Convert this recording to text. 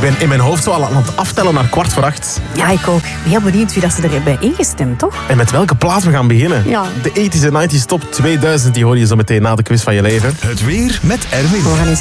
ben in mijn hoofd zo al aan het aftellen naar 7:15. Ja, ik ook. Heel benieuwd wie dat ze er hebben ingestemd, toch? En met welke plaat we gaan beginnen? Ja. De 80s en 90s top 2000, die hoor je zo meteen na de quiz van je leven. Het weer met Erwin. We gaan eens